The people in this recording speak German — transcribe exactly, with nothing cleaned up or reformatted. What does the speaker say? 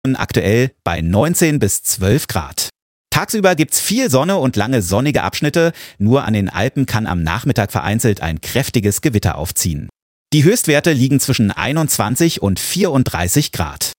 aktuell bei neunzehn bis zwölf Grad. Tagsüber gibt's viel Sonne und lange sonnige Abschnitte. Nur an den Alpen kann am Nachmittag vereinzelt ein kräftiges Gewitter aufziehen. Die Höchstwerte liegen zwischen einundzwanzig und vierunddreißig Grad.